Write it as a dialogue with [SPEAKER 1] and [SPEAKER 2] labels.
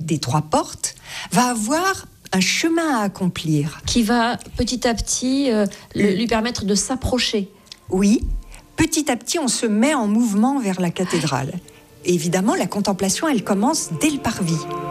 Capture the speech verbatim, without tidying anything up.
[SPEAKER 1] des trois portes, va avoir un chemin à accomplir.
[SPEAKER 2] Qui va petit à petit euh, le, lui permettre de s'approcher.
[SPEAKER 1] Oui, petit à petit, on se met en mouvement vers la cathédrale. Et évidemment, la contemplation, elle commence dès le parvis.